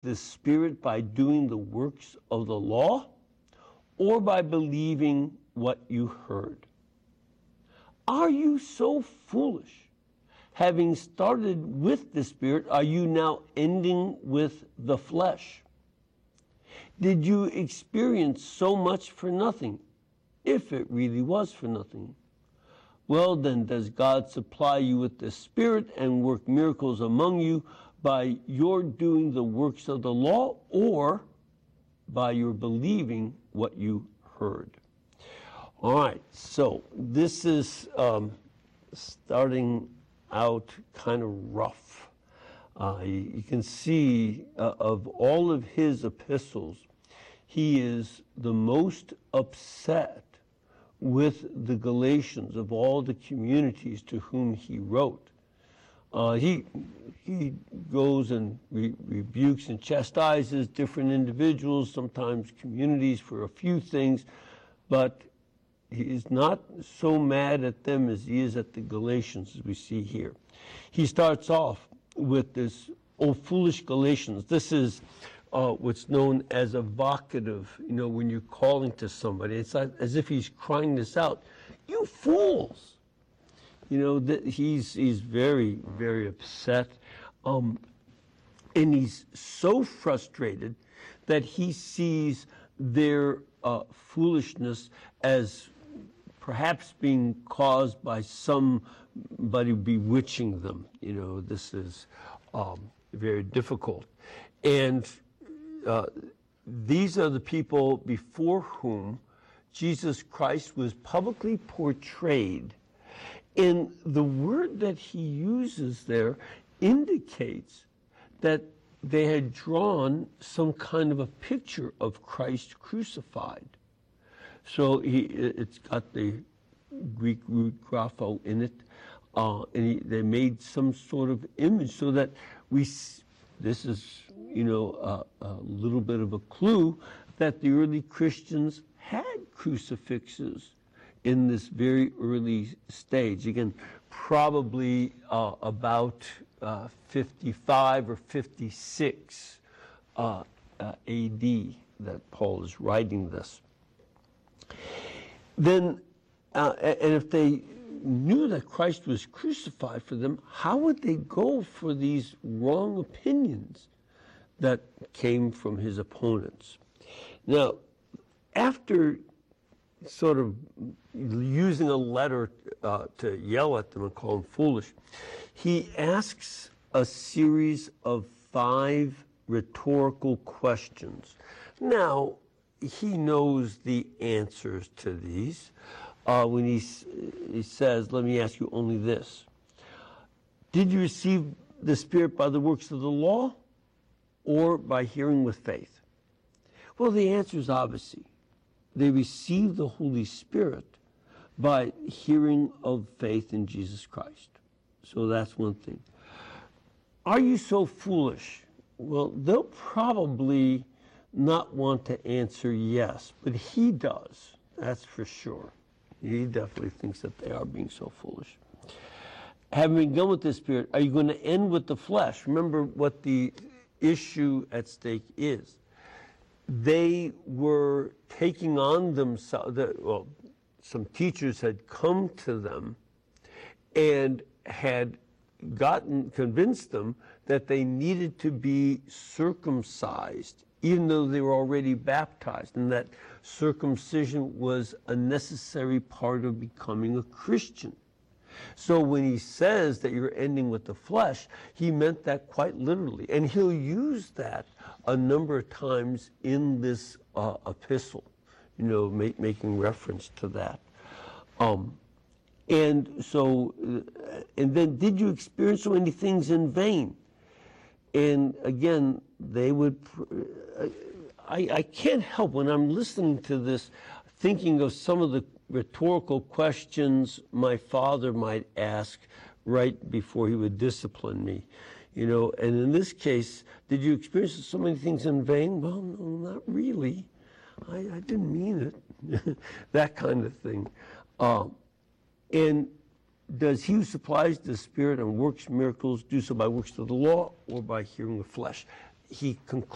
the Spirit by doing the works of the law or by believing what you heard? Are you so foolish? Having started with the Spirit, are you now ending with the flesh? Did you experience so much for nothing, if it really was for nothing? Well, then, does God supply you with the Spirit and work miracles among you by your doing the works of the law or by your believing what you heard? All right, so this is starting out kind of rough. You can see of all of his epistles, he is the most upset with the Galatians of all the communities to whom he wrote. He goes and rebukes and chastises different individuals, sometimes communities, for a few things, but he is not so mad at them as he is at the Galatians, as we see here. He starts off with this, "O foolish Galatians." This is what's known as a vocative, when you're calling to somebody. It's like, as if he's crying this out, "You fools!" He's very, very upset. And he's so frustrated that he sees their foolishness as perhaps being caused by somebody bewitching them. This is very difficult. And these are the people before whom Jesus Christ was publicly portrayed. And the word that he uses there indicates that they had drawn some kind of a picture of Christ crucified. So it's got the Greek root grapho in it, and they made some sort of image so that this is, a little bit of a clue that the early Christians had crucifixes in this very early stage. Again, probably about 55 or 56 AD that Paul is writing this. Then, and if they knew that Christ was crucified for them, how would they go for these wrong opinions that came from his opponents? Now, after sort of using a letter to yell at them and call them foolish, he asks a series of 5 rhetorical questions. Now, he knows the answers to these when he says, "Let me ask you only this. Did you receive the Spirit by the works of the law or by hearing with faith?" Well, the answer is obviously they received the Holy Spirit by hearing of faith in Jesus Christ. So that's one thing. Are you so foolish? Well, they'll probably not want to answer yes, but he does, that's for sure. He definitely thinks that they are being so foolish. Having begun with the Spirit, are you going to end with the flesh? Remember what the issue at stake is. They were taking on themselves, some teachers had come to them and had convinced them that they needed to be circumcised, even though they were already baptized, and that circumcision was a necessary part of becoming a Christian. So when he says that you're ending with the flesh, he meant that quite literally. And he'll use that a number of times in this epistle, making reference to that. And then, did you experience so many things in vain? And again, they would, I can't help when I'm listening to this, thinking of some of the rhetorical questions my father might ask right before he would discipline me. And in this case, did you experience so many things in vain? Well, no, not really. I didn't mean it. That kind of thing. And does he who supplies the Spirit and works miracles do so by works of the law or by hearing the flesh? He concludes